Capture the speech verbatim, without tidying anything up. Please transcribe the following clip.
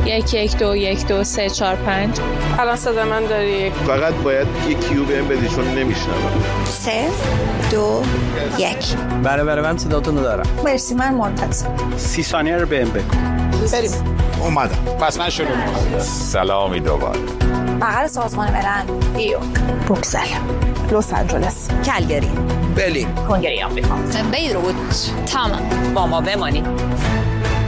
یک یک دو یک دو سه چهار پنج. الان صدا من داری؟ فقط باید یک کیو بهم بدی چون نمیشنوم. سه دو یک. بله بله من صداتون رو دارم. مرسی من منتظر. سی ثانیه رو بهم بگو. بریم. اومدم. پس من شروع می‌کنم. سلامی دوباره. بغل سازمان ملل، نیویورک، بروکسل، لس آنجلس، کلگری، برلین، کنگره آمریکا، بیروت، تمام. با ما بمانید.